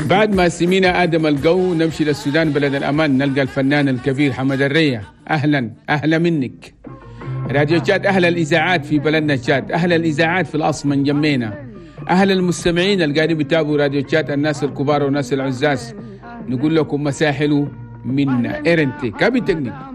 بعد ما سمينا آدم القو نمشي للسودان بلد الأمان، نلقى الفنان الكبير حمد الرية. أهلا منك. راديو تشاد أهل الإذاعات في بلدنا تشاد، أهل الإذاعات في الأصل من جمينا، أهل المستمعين اللي قاعدين بيتابعوا راديو تشاد، الناس الكبار والناس العزاز، نقول لكم مساحلوا منا إرنتي كابي تكنيك.